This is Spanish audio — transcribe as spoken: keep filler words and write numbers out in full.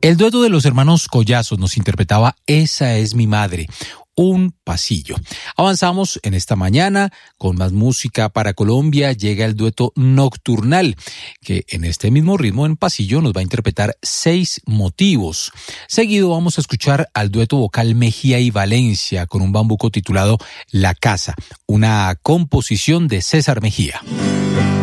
El dueto de los hermanos Collazos nos interpretaba Esa es mi madre, un pasillo. Avanzamos en esta mañana con más música para Colombia. Llega el dueto Nocturnal, que en este mismo ritmo en pasillo nos va a interpretar Seis motivos. Seguido vamos a escuchar al dueto vocal Mejía y Valencia con un bambuco titulado La Casa, una composición de César Mejía.